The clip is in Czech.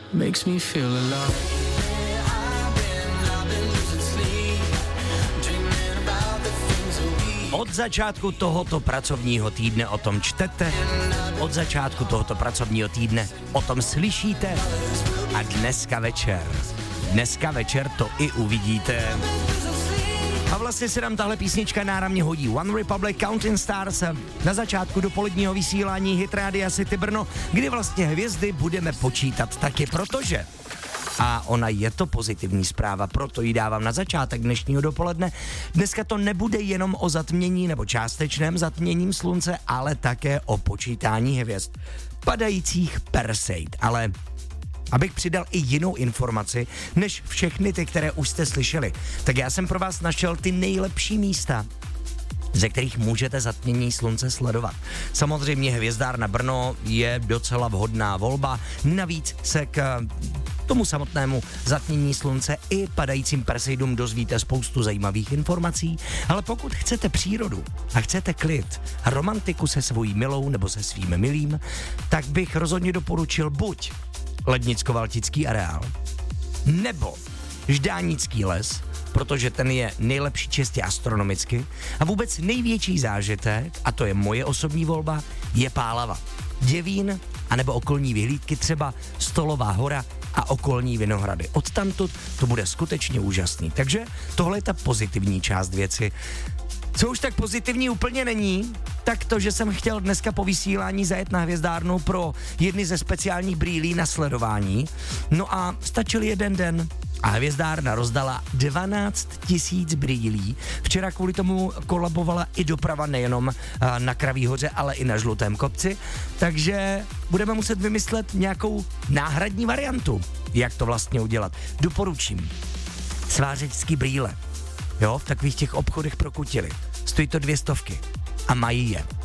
makes me feel alive. Od začátku tohoto pracovního týdne o tom čtete, od začátku tohoto pracovního týdne o tom slyšíte a dneska večer to i uvidíte. A vlastně se nám tahle písnička náramně hodí. One Republic, Counting Stars, na začátku dopoledního vysílání Hit Rádia City Brno, kdy vlastně hvězdy budeme počítat taky, protože... A ona je to pozitivní zpráva, proto ji dávám na začátek dnešního dopoledne. Dneska to nebude jenom o zatmění nebo částečném zatměním slunce, ale také o počítání hvězd padajících Perseid. Ale abych přidal i jinou informaci, než všechny ty, které už jste slyšeli, tak já jsem pro vás našel ty nejlepší místa, ze kterých můžete zatmění slunce sledovat. Samozřejmě Hvězdárna Brno je docela vhodná volba, navíc se k tomu samotnému zatmění slunce i padajícím Perseidům dozvíte spoustu zajímavých informací, ale pokud chcete přírodu a chcete klid a romantiku se svojí milou nebo se svým milým, tak bych rozhodně doporučil buď Lednicko-Valtický areál, nebo Ždánický les, protože ten je nejlepší čistě astronomicky a vůbec největší zážitek, a to je moje osobní volba, je Pálava, Děvín anebo okolní vyhlídky, třeba Stolová hora a okolní Vinohrady. Odtamtud to bude skutečně úžasný. Takže tohle je ta pozitivní část věci. Co už tak pozitivní úplně není, tak to, že jsem chtěl dneska po vysílání zajet na Hvězdárnu pro jedny ze speciálních brýlí na sledování. No a stačil jeden den a Hvězdárna rozdala 12 000 brýlí. Včera kvůli tomu kolabovala i doprava nejenom na Kraví hoře, ale i na Žlutém kopci. Takže budeme muset vymyslet nějakou náhradní variantu, jak to vlastně udělat. Doporučím svářečský brýle. Jo, v takových těch obchodech pro kutily. Stojí to 200 a mají je.